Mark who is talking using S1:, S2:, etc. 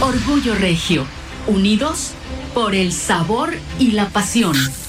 S1: Orgullo Regio, unidos por el sabor y la pasión.